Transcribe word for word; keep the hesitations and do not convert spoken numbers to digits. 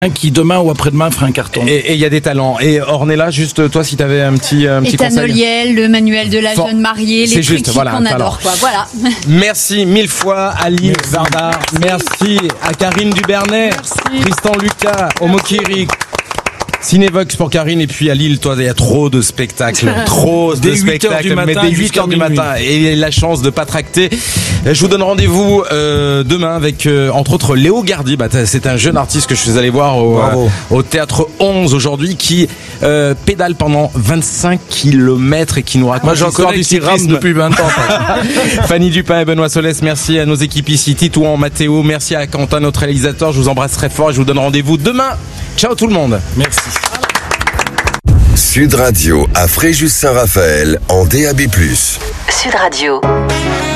qui demain ou après-demain fera un carton. Et il y a des talents. Et Ornella, juste toi, si tu avais un petit, un petit conseil. Éthanoliel, le manuel de la For... jeune mariée, les c'est trucs juste, voilà, qu'on adore. Quoi. Voilà. Merci mille fois à Lille Vardar. Merci. Merci à Karine Dubernay, Merci. Tristan Lucas, Omokiri. Cinévox pour Karine, et puis à Lille, toi, il y a trop de spectacles, trop de spectacles, mais dès huit heures du matin, et la chance de pas tracter. Je vous donne rendez-vous euh, demain avec, euh, entre autres, Léo Gardy. Bah, c'est un jeune artiste que je suis allé voir au, euh, au Théâtre onze aujourd'hui, qui euh, pédale pendant vingt-cinq kilomètres et qui nous raconte l'histoire du cyclisme depuis vingt ans. Fanny Dupin et Benoît Solès, merci à nos équipes ici, Titouan, Mathéo, merci à Quentin, notre réalisateur. Je vous embrasse très fort et je vous donne rendez-vous demain. Ciao tout le monde. Merci. Sud Radio à Fréjus-Saint-Raphaël en D A B plus. Sud Radio.